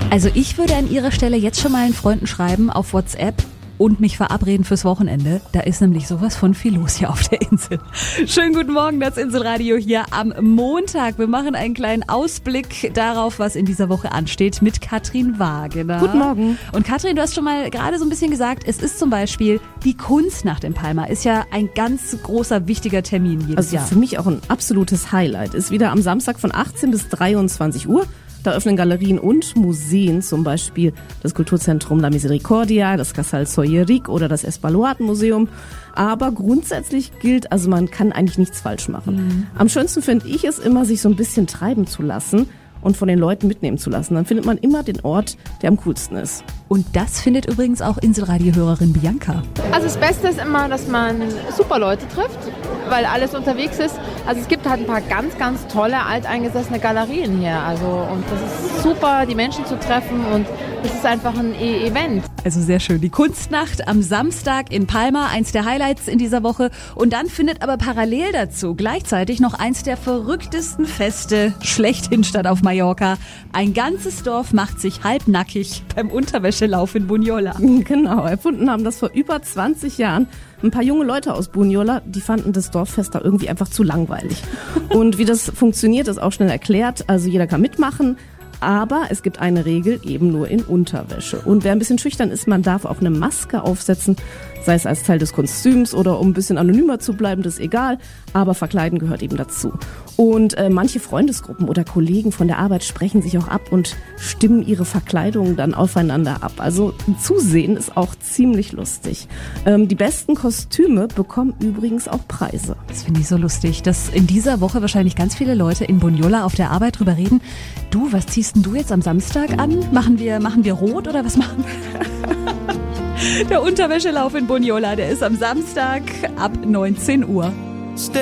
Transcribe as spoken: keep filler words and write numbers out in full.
Also ich würde an Ihrer Stelle jetzt schon mal einen Freunden schreiben auf WhatsApp und mich verabreden fürs Wochenende. Da ist nämlich sowas von viel los hier auf der Insel. Schönen guten Morgen, das Inselradio hier am Montag. Wir machen einen kleinen Ausblick darauf, was in dieser Woche ansteht mit Katrin Wagener. Guten Morgen. Und Katrin, du hast schon mal gerade so ein bisschen gesagt, es ist zum Beispiel die Kunstnacht in Palma. Ist ja ein ganz großer, wichtiger Termin jedes also Jahr. Also für mich auch ein absolutes Highlight. Ist wieder am Samstag von achtzehn bis dreiundzwanzig Uhr. Da öffnen Galerien und Museen, zum Beispiel das Kulturzentrum La Misericordia, das Casal Solleric oder das Espaluat-Museum. Aber grundsätzlich gilt, also man kann eigentlich nichts falsch machen. Mhm. Am schönsten finde ich es immer, sich so ein bisschen treiben zu lassen und von den Leuten mitnehmen zu lassen. Dann findet man immer den Ort, der am coolsten ist. Und das findet übrigens auch Inselradio-Hörerin Bianca. Also das Beste ist immer, dass man super Leute trifft, weil alles unterwegs ist. Also es gibt halt ein paar ganz, ganz tolle, alteingesessene Galerien hier. Also und das ist super, die Menschen zu treffen und es ist einfach ein e- Event. Also sehr schön. Die Kunstnacht am Samstag in Palma, eins der Highlights in dieser Woche. Und dann findet aber parallel dazu gleichzeitig noch eins der verrücktesten Feste schlechthin statt auf Mallorca. Ein ganzes Dorf macht sich halbnackig beim Unterwäschelauf in Bunyola. Genau, erfunden haben das vor über zwanzig Jahren ein paar junge Leute aus Bunyola, die fanden das Dorffest da irgendwie einfach zu langweilig. Und wie das funktioniert, ist auch schnell erklärt. Also jeder kann mitmachen. Aber es gibt eine Regel, eben nur in Unterwäsche. Und wer ein bisschen schüchtern ist, man darf auch eine Maske aufsetzen, sei es als Teil des Kostüms oder um ein bisschen anonymer zu bleiben, das ist egal. Aber verkleiden gehört eben dazu. Und äh, manche Freundesgruppen oder Kollegen von der Arbeit sprechen sich auch ab und stimmen ihre Verkleidungen dann aufeinander ab. Also Zusehen ist auch ziemlich lustig. Ähm, die besten Kostüme bekommen übrigens auch Preise. Das finde ich so lustig, dass in dieser Woche wahrscheinlich ganz viele Leute in Bunyola auf der Arbeit drüber reden. Du, was ziehst denn du jetzt am Samstag an? Machen wir, machen wir rot oder was machen wir? Der Unterwäschelauf in Bunyola, der ist am Samstag ab neunzehn Uhr.